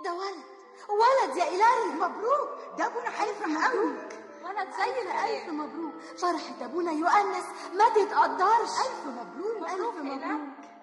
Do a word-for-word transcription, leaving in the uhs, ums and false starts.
ده ولد ولد يا إلهي. مبروك، ده ابونا هيفرح قوي. ولد زي الكلام. ألف مبروك، فرحة أبونا يؤنس ما تتقدرش. ألف مبروك. ألف مبروك.